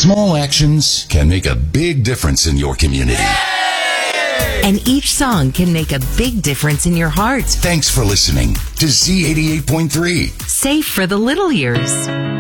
Small actions can make a big difference in your community. And each song can make a big difference in your heart. Thanks for listening to Z88.3. Safe for the little ears.